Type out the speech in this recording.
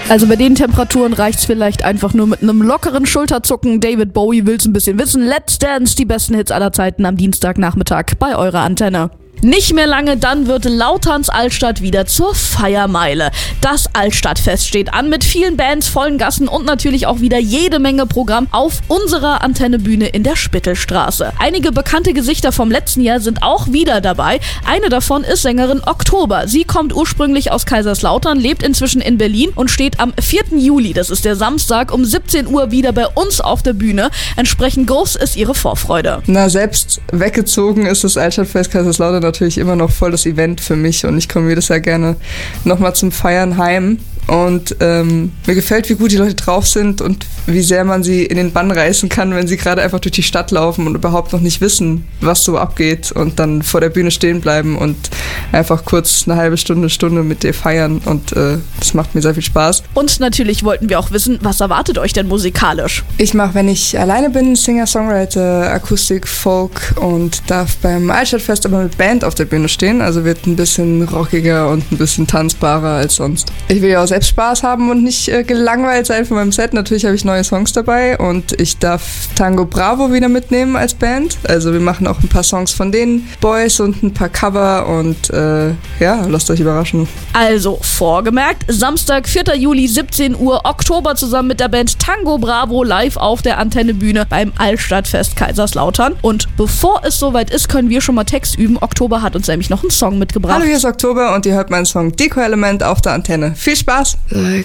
Also bei den Temperaturen reicht's vielleicht einfach nur mit einem lockeren Schulterzucken. David Bowie will's ein bisschen wissen. Let's Dance, die besten Hits aller Zeiten am Dienstagnachmittag bei eurer Antenne. Nicht mehr lange, dann wird Lauterns Altstadt wieder zur Feiermeile. Das Altstadtfest steht an mit vielen Bands, vollen Gassen und natürlich auch wieder jede Menge Programm auf unserer Antennebühne in der Spittelstraße. Einige bekannte Gesichter vom letzten Jahr sind auch wieder dabei. Eine davon ist Sängerin Oktober. Sie kommt ursprünglich aus Kaiserslautern, lebt inzwischen in Berlin und steht am 4. Juli, das ist der Samstag, um 17 Uhr wieder bei uns auf der Bühne. Entsprechend groß ist ihre Vorfreude. Selbst weggezogen ist das Altstadtfest Kaiserslautern natürlich immer noch voll das Event für mich und ich komme jedes Jahr gerne nochmal zum Feiern heim. Und mir gefällt, wie gut die Leute drauf sind und wie sehr man sie in den Bann reißen kann, wenn sie gerade einfach durch die Stadt laufen und überhaupt noch nicht wissen, was so abgeht und dann vor der Bühne stehen bleiben und einfach kurz eine halbe Stunde mit dir feiern und das macht mir sehr viel Spaß. Und natürlich wollten wir auch wissen, was erwartet euch denn musikalisch? Ich mache, wenn ich alleine bin, Singer-Songwriter, Akustik, Folk und darf beim Altstadtfest aber mit Band auf der Bühne stehen, also wird ein bisschen rockiger und ein bisschen tanzbarer als sonst. Ich will ja auch selbst Spaß haben und nicht gelangweilt sein von meinem Set. Natürlich habe ich neue Songs dabei und ich darf Tango Bravo wieder mitnehmen als Band. Also wir machen auch ein paar Songs von den Boys und ein paar Cover und lasst euch überraschen. Also vorgemerkt, Samstag, 4. Juli, 17 Uhr, Oktober zusammen mit der Band Tango Bravo live auf der Antennebühne beim Altstadtfest Kaiserslautern. Und bevor es soweit ist, können wir schon mal Text üben. Oktober hat uns nämlich noch einen Song mitgebracht. Hallo, hier ist Oktober und ihr hört meinen Song Deko Element auf der Antenne. Viel Spaß! Like